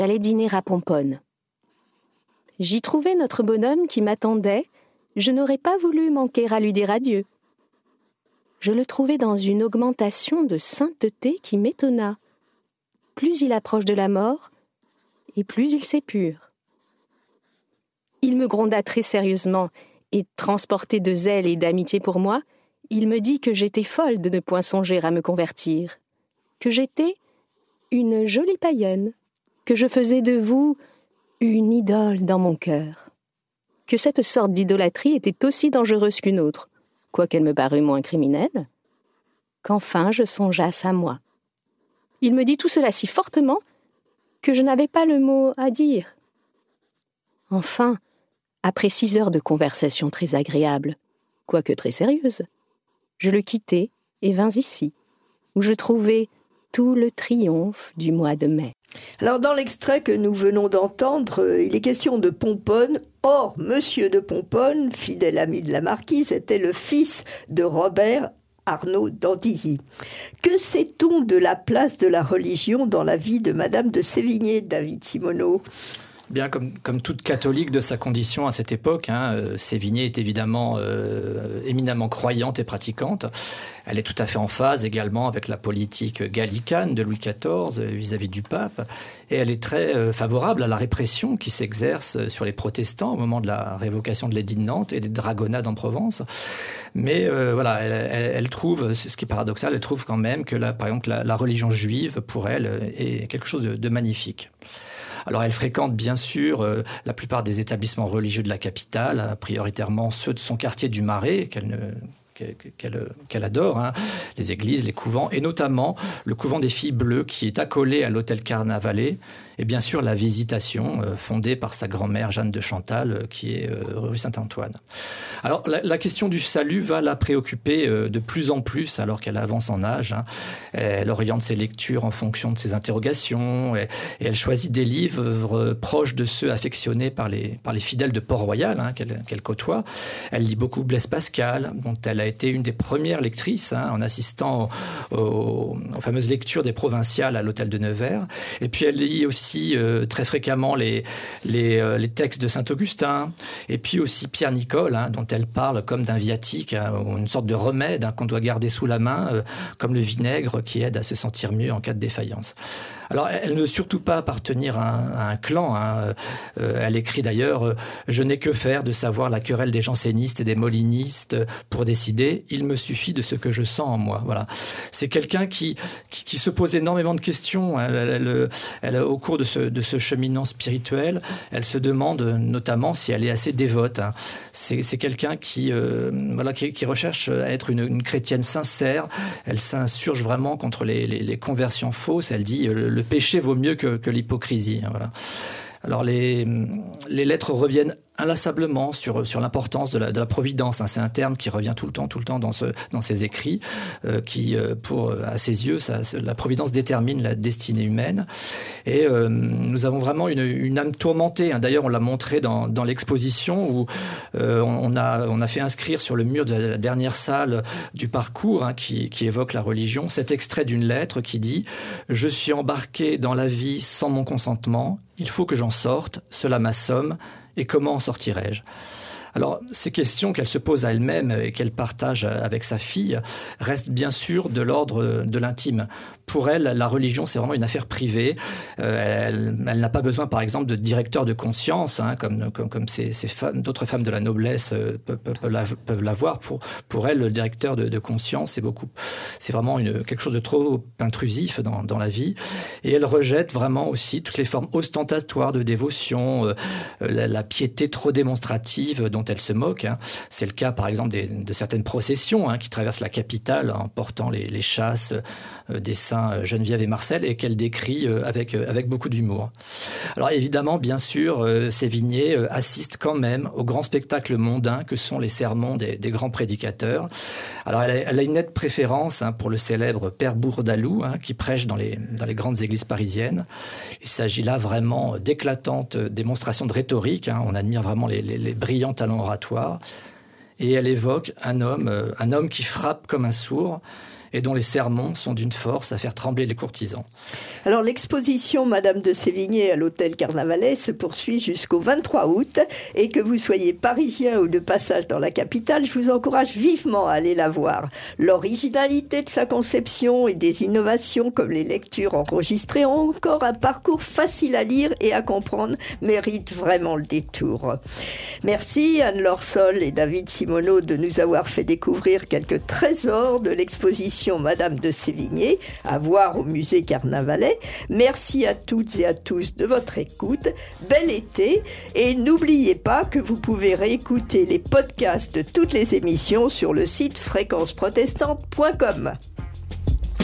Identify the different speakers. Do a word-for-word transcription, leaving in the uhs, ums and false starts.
Speaker 1: J'allais dîner à Pomponne. J'y trouvais notre bonhomme qui m'attendait. Je n'aurais pas voulu manquer à lui dire adieu. Je le trouvais dans une augmentation de sainteté qui m'étonna. Plus il approche de la mort, et plus il s'épure. Il me gronda très sérieusement, et transporté de zèle et d'amitié pour moi, il me dit que j'étais folle de ne point songer à me convertir, que j'étais une jolie païenne, que je faisais de vous une idole dans mon cœur, que cette sorte d'idolâtrie était aussi dangereuse qu'une autre, quoiqu'elle me parût moins criminelle, qu'enfin je songeasse à moi. Il me dit tout cela si fortement que je n'avais pas le mot à dire. Enfin, après six heures de conversation très agréable, quoique très sérieuse, je le quittai et vins ici, où je trouvai tout le triomphe du mois de mai.
Speaker 2: Alors, dans l'extrait que nous venons d'entendre, il est question de Pomponne. Or, Monsieur de Pomponne, fidèle ami de la marquise, était le fils de Robert Arnauld d'Andilly. Que sait-on de la place de la religion dans la vie de Madame de Sévigné, David Simoneau ?
Speaker 3: Bien, comme, comme toute catholique de sa condition à cette époque, hein, euh, Sévigné est évidemment euh, éminemment croyante et pratiquante. Elle est tout à fait en phase également avec la politique gallicane de Louis quatorze euh, vis-à-vis du pape. Et elle est très euh, favorable à la répression qui s'exerce sur les protestants au moment de la révocation de l'édit de Nantes et des dragonnades en Provence. Mais euh, voilà, elle, elle, elle trouve, ce qui est paradoxal, elle trouve quand même que la, par exemple la, la religion juive, pour elle, est quelque chose de, de magnifique. Alors elle fréquente bien sûr euh, la plupart des établissements religieux de la capitale, hein, prioritairement ceux de son quartier du Marais, qu'elle ne... Qu'elle, qu'elle adore, hein, les églises, les couvents, et notamment le couvent des Filles Bleues qui est accolé à l'hôtel Carnavalet, et bien sûr la Visitation, euh, fondée par sa grand-mère Jeanne de Chantal, euh, qui est euh, rue Saint-Antoine. Alors la, la question du salut va la préoccuper euh, de plus en plus alors qu'elle avance en âge. Hein. Elle oriente ses lectures en fonction de ses interrogations, et, et elle choisit des livres euh, proches de ceux affectionnés par les, par les fidèles de Port-Royal, hein, qu'elle, qu'elle côtoie. Elle lit beaucoup Blaise Pascal, dont elle a été une des premières lectrices, hein, en assistant aux, aux, aux fameuses lectures des provinciales à l'hôtel de Nevers. Et puis elle lit aussi euh, très fréquemment les, les, euh, les textes de Saint-Augustin, et puis aussi Pierre Nicole, hein, dont elle parle comme d'un viatique, hein, ou une sorte de remède, hein, qu'on doit garder sous la main, euh, comme le vinaigre qui aide à se sentir mieux en cas de défaillance. Alors, elle ne veut surtout pas appartenir à un, à un clan. Hein. Euh, elle écrit d'ailleurs euh, « Je n'ai que faire de savoir la querelle des jansénistes et des molinistes pour décider. Il me suffit de ce que je sens en moi. » Voilà. C'est quelqu'un qui, qui, qui se pose énormément de questions. Elle, elle, elle, elle, au cours de ce, de ce cheminement spirituel, elle se demande notamment si elle est assez dévote. Hein. C'est, c'est quelqu'un qui, euh, voilà, qui, qui recherche à être une, une chrétienne sincère. Elle s'insurge vraiment contre les, les, les conversions fausses. Elle dit euh, « Le péché vaut mieux que, que l'hypocrisie. » Voilà. Alors les, les lettres reviennent inlassablement sur, sur l'importance de la, de la providence. Hein. C'est un terme qui revient tout le temps, tout le temps dans, ce, dans ses écrits, euh, qui, euh, pour, à ses yeux, ça, la providence détermine la destinée humaine. Et euh, nous avons vraiment une, une âme tourmentée. Hein. D'ailleurs, on l'a montré dans, dans l'exposition où euh, on, a, on a fait inscrire sur le mur de la dernière salle du parcours, hein, qui, qui évoque la religion, cet extrait d'une lettre qui dit « Je suis embarqué dans la vie sans mon consentement. Il faut que j'en sorte. Cela m'assomme. Et comment en sortirai-je » Alors, ces questions qu'elle se pose à elle-même et qu'elle partage avec sa fille restent bien sûr de l'ordre de l'intime. Pour elle, la religion, c'est vraiment une affaire privée. Euh, elle, elle n'a pas besoin, par exemple, de directeur de conscience, hein, comme, comme, comme ces, ces femmes, d'autres femmes de la noblesse euh, peuvent, peuvent, peuvent l'avoir. Pour, pour elle, le directeur de, de conscience, c'est beaucoup, c'est vraiment une, quelque chose de trop intrusif dans, dans la vie. Et elle rejette vraiment aussi toutes les formes ostentatoires de dévotion, euh, la, la piété trop démonstrative dont elle se moque. Hein. C'est le cas, par exemple, des, de certaines processions, hein, qui traversent la capitale en portant les, les chasses euh, des saints Geneviève et Marcel, et qu'elle décrit euh, avec, euh, avec beaucoup d'humour. Alors évidemment, bien sûr, euh, Sévigné euh, assiste quand même aux grands spectacles mondains que sont les sermons des, des grands prédicateurs. Alors elle a, elle a une nette préférence, hein, pour le célèbre Père Bourdaloue, hein, qui prêche dans les, dans les grandes églises parisiennes. Il s'agit là vraiment d'éclatantes démonstrations de rhétorique. Hein. On admire vraiment les, les, les brillants talents oratoires. Et elle évoque un homme, euh, un homme qui frappe comme un sourd. et dont les sermons sont d'une force à faire trembler les courtisans.
Speaker 2: Alors l'exposition Madame de Sévigné à l'hôtel Carnavalet se poursuit jusqu'au vingt-trois août, et que vous soyez parisien ou de passage dans la capitale, je vous encourage vivement à aller la voir. L'originalité de sa conception et des innovations comme les lectures enregistrées ont encore un parcours facile à lire et à comprendre, mérite vraiment le détour. Merci Anne-Laure Sol et David Simoneau de nous avoir fait découvrir quelques trésors de l'exposition Madame de Sévigné à voir au musée Carnavalet. Merci à toutes et à tous de votre écoute. Bel été, et n'oubliez pas que vous pouvez réécouter les podcasts de toutes les émissions sur le site fréquence protestante point com.